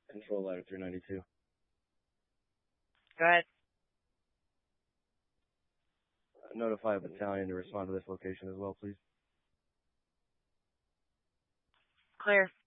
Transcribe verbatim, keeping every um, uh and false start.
Control ladder three ninety-two. Go ahead. Uh, notify a battalion to respond to this location as well, please. Clear.